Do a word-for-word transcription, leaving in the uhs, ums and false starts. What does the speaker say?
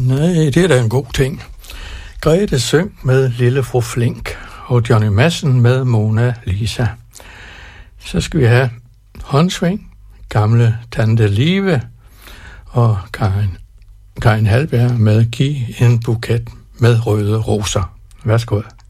Nej, det er da en god ting. Grete syng med Lille Fru Flink, og Johnny Madsen med Mona Lisa. Så skal vi have Håndsving, Gamle Tante Live og Karin, Karin Halberg med Giv en buket med røde roser. Værsgo.